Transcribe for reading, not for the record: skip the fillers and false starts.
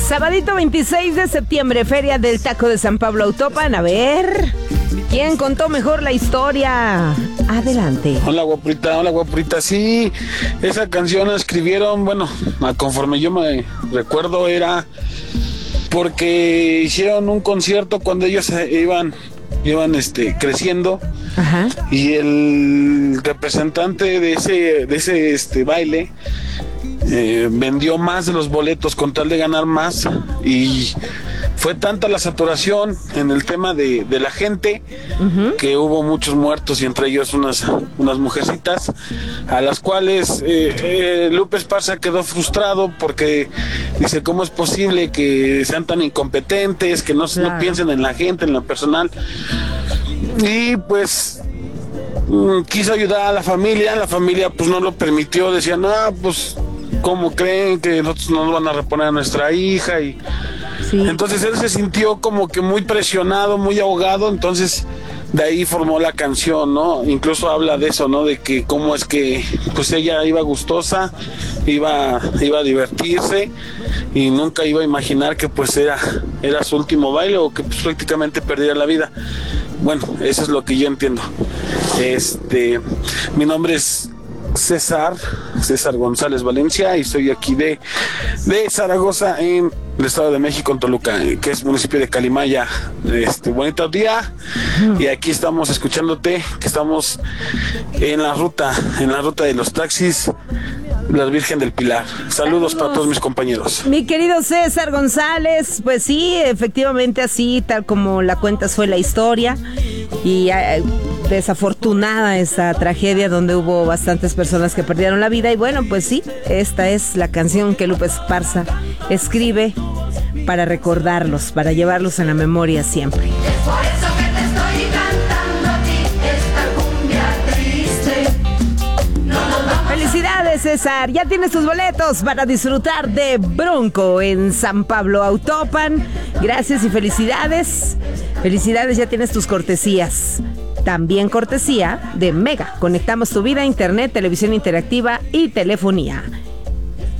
Sabadito 26 de septiembre, Feria del Taco de San Pablo Autopan. A ver, ¿quién contó mejor la historia? Adelante. Hola guapurita. Sí, esa canción la escribieron, bueno, conforme yo me recuerdo, era porque hicieron un concierto cuando ellos iban creciendo. Ajá. Y el representante de ese baile vendió más de los boletos con tal de ganar más, y fue tanta la saturación en el tema de la gente, que hubo muchos muertos, y entre ellos unas mujercitas a las cuales Lupe Esparza quedó frustrado porque dice: ¿cómo es posible que sean tan incompetentes, que no piensen en la gente, en lo personal? Y pues quiso ayudar a la familia pues no lo permitió, decían: pues ¿cómo creen que nosotros no nos van a reponer a nuestra hija? Y sí. Entonces él se sintió como que muy presionado, muy ahogado, entonces de ahí formó la canción, ¿no? Incluso habla de eso, ¿no? De que cómo es que pues ella iba gustosa, iba a divertirse, y nunca iba a imaginar que pues era su último baile, o que pues prácticamente perdiera la vida. Bueno, eso es lo que yo entiendo. Mi nombre es César González Valencia, y soy aquí de Zaragoza, en el Estado de México, en Toluca, que es municipio de Calimaya. Bonito día, y aquí estamos escuchándote, que estamos en la ruta de los taxis, la Virgen del Pilar. Saludos para todos mis compañeros. Mi querido César González, pues sí, efectivamente así, tal como la cuentas fue la historia, y desafortunada esa tragedia donde hubo bastantes personas que perdieron la vida. Y bueno, pues sí, esta es la canción que Lupe Esparza escribe para recordarlos, para llevarlos en la memoria siempre. Es por eso que te estoy cantando a ti esta cumbia triste. Felicidades, César, ya tienes tus boletos para disfrutar de Bronco en San Pablo Autopan. Gracias y felicidades, ya tienes tus cortesías. También cortesía de Mega. Conectamos tu vida a internet, televisión interactiva y telefonía.